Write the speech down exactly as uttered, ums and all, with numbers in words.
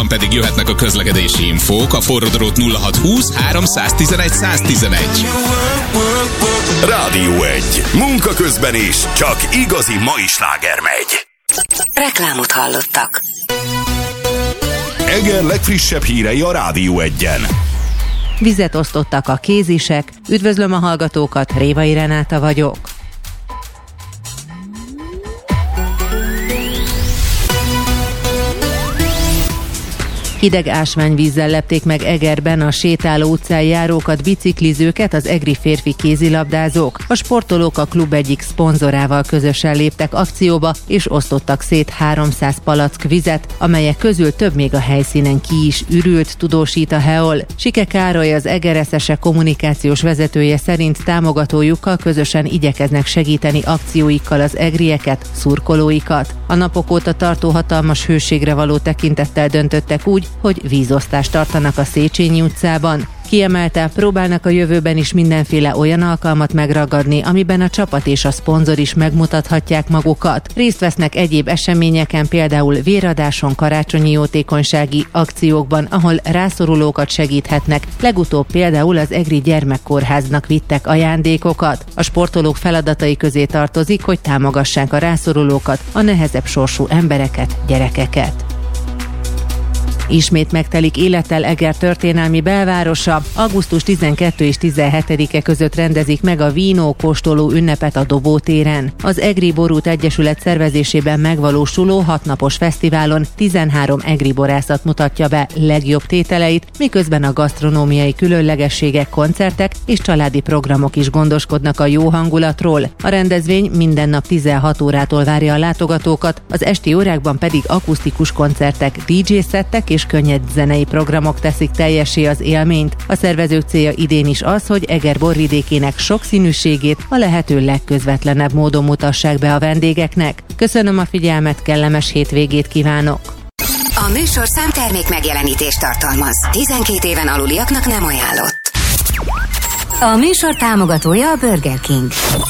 pedig jöhetnek a közlekedési infók a forródrót nulla hatszázhúsz háromszáztizenegy száztizenegy. Rádió egy. Munka közben is csak igazi mai sláger megy. Reklámot hallottak. Eger legfrissebb hírei a Rádió egyen. Vizet osztottak a kézisek. Üdvözlöm a hallgatókat, Révai Renáta vagyok. Hideg ásványvízzel lepték meg Egerben a sétáló utcán járókat, biciklizőket az egri férfi kézilabdázók. A sportolók a klub egyik szponzorával közösen léptek akcióba, és osztottak szét háromszáz palack vizet, amelyek közül több még a helyszínen ki is ürült, tudósít a Heol. Sike Károly, az Eger es es e kommunikációs vezetője szerint támogatójukkal közösen igyekeznek segíteni akcióikkal az egrieket, szurkolóikat. A napok óta tartó hatalmas hőségre való tekintettel döntöttek úgy, hogy vízosztást tartanak a Széchenyi utcában. Kiemelte, próbálnak a jövőben is mindenféle olyan alkalmat megragadni, amiben a csapat és a szponzor is megmutathatják magukat. Részt vesznek egyéb eseményeken, például véradáson, karácsonyi jótékonysági akciókban, ahol rászorulókat segíthetnek. Legutóbb például az Egri Gyermekkórháznak vittek ajándékokat. A sportolók feladatai közé tartozik, hogy támogassák a rászorulókat, a nehezebb sorsú embereket, gyerekeket. Ismét megtelik élettel Eger történelmi belvárosa. augusztus tizenkettedike és tizenhetedike között rendezik meg a vínó kóstoló ünnepet a Dobótéren. Az Egri Borút Egyesület szervezésében megvalósuló hatnapos fesztiválon tizenhárom egri borászat mutatja be legjobb tételeit, miközben a gasztronómiai különlegességek, koncertek és családi programok is gondoskodnak a jó hangulatról. A rendezvény minden nap tizenhat órától várja a látogatókat, az esti órákban pedig akusztikus koncertek, dé dzsé szettek és könnyed zenei programok teszik teljessé az élményt. A szervezők célja idén is az, hogy Eger borvidékének sokszínűségét a lehető legközvetlenebb módon mutassák be a vendégeknek. Köszönöm a figyelmet, kellemes hétvégét kívánok! A műsor számtermék megjelenítést tartalmaz. tizenkét éven aluliaknak nem ajánlott. A műsor támogatója a Burger King.